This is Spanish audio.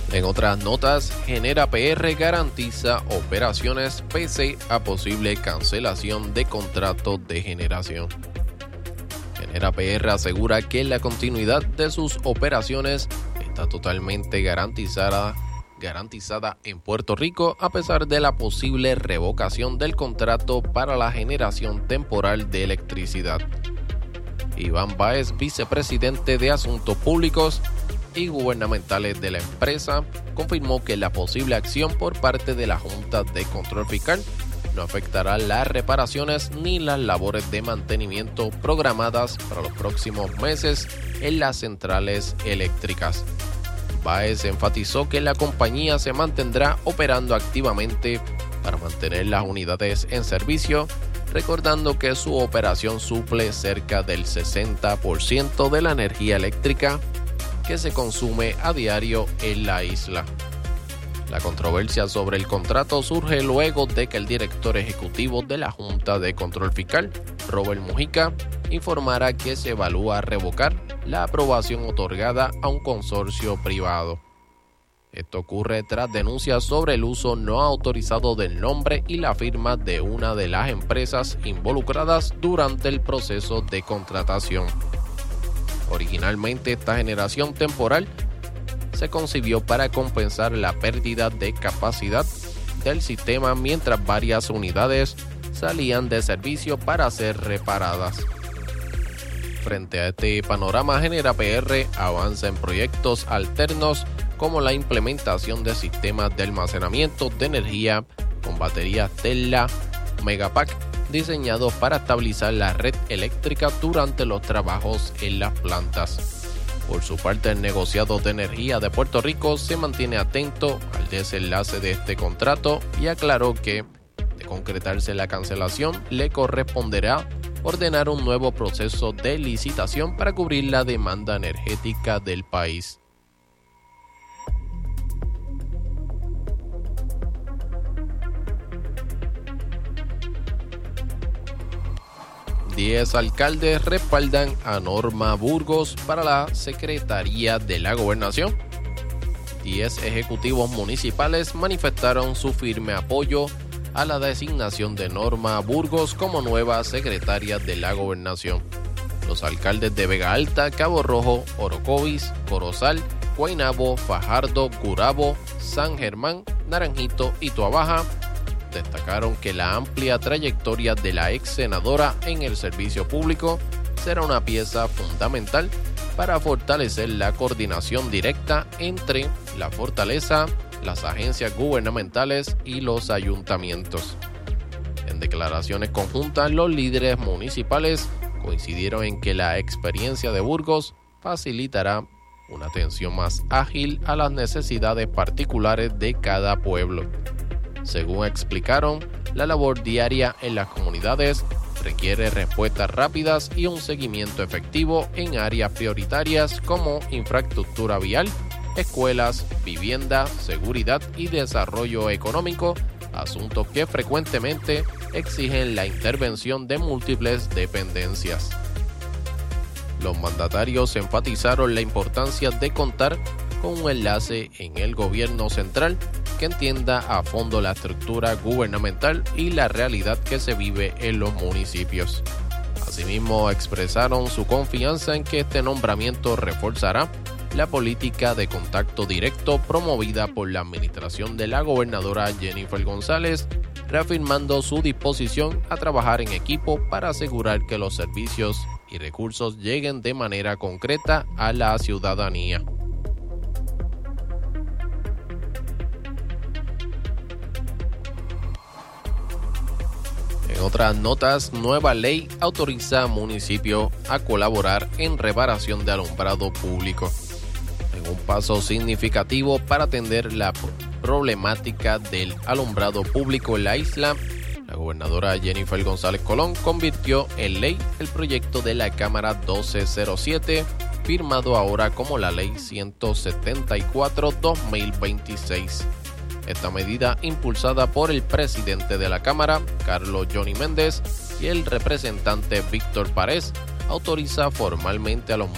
En otras notas, Genera PR garantiza operaciones pese a posible cancelación de contratos de generación. Genera PR asegura que la continuidad de sus operaciones está totalmente garantizada en Puerto Rico a pesar de la posible revocación del contrato para la generación temporal de electricidad. Iván Báez, vicepresidente de Asuntos Públicos y Gubernamentales de la empresa, confirmó que la posible acción por parte de la Junta de Control Fiscal no afectará las reparaciones ni las labores de mantenimiento programadas para los próximos meses en las centrales eléctricas. Báez enfatizó que la compañía se mantendrá operando activamente para mantener las unidades en servicio, recordando que su operación suple cerca del 60% de la energía eléctrica que se consume a diario en la isla. La controversia sobre el contrato surge luego de que el director ejecutivo de la Junta de Control Fiscal, Robert Mujica, informara que se evalúa revocar la aprobación otorgada a un consorcio privado. Esto ocurre tras denuncias sobre el uso no autorizado del nombre y la firma de una de las empresas involucradas durante el proceso de contratación. Originalmente, esta generación temporal se concibió para compensar la pérdida de capacidad del sistema mientras varias unidades salían de servicio para ser reparadas. Frente a este panorama, Genera PR avanza en proyectos alternos como la implementación de sistemas de almacenamiento de energía con baterías Tesla Megapack diseñados para estabilizar la red eléctrica durante los trabajos en las plantas. Por su parte, el negociado de energía de Puerto Rico se mantiene atento al desenlace de este contrato y aclaró que, de concretarse la cancelación, le corresponderá ordenar un nuevo proceso de licitación para cubrir la demanda energética del país. Diez alcaldes respaldan a Norma Burgos para la Secretaría de la Gobernación. 10 ejecutivos municipales manifestaron su firme apoyo a la designación de Norma Burgos como nueva secretaria de la Gobernación. Los alcaldes de Vega Alta, Cabo Rojo, Orocovis, Corozal, Guaynabo, Fajardo, Gurabo, San Germán, Naranjito y Toabaja destacaron que la amplia trayectoria de la ex senadora en el servicio público será una pieza fundamental para fortalecer la coordinación directa entre la fortaleza, las agencias gubernamentales y los ayuntamientos. En declaraciones conjuntas, los líderes municipales coincidieron en que la experiencia de Burgos facilitará una atención más ágil a las necesidades particulares de cada pueblo. Según explicaron, la labor diaria en las comunidades requiere respuestas rápidas y un seguimiento efectivo en áreas prioritarias como infraestructura vial, escuelas, vivienda, seguridad y desarrollo económico, asuntos que frecuentemente exigen la intervención de múltiples dependencias. Los mandatarios enfatizaron la importancia de contar con un enlace en el gobierno central que entienda a fondo la estructura gubernamental y la realidad que se vive en los municipios. Asimismo, expresaron su confianza en que este nombramiento reforzará la política de contacto directo promovida por la administración de la gobernadora Jennifer González, reafirmando su disposición a trabajar en equipo para asegurar que los servicios y recursos lleguen de manera concreta a la ciudadanía. En otras notas, nueva ley autoriza a municipios a colaborar en reparación de alumbrado público. En un paso significativo para atender la problemática del alumbrado público en la isla, la gobernadora Jennifer González Colón convirtió en ley el proyecto de la Cámara 1207, firmado ahora como la Ley 174-2026. Esta medida, impulsada por el presidente de la Cámara, Carlos Johnny Méndez, y el representante Víctor Párez, autoriza formalmente a los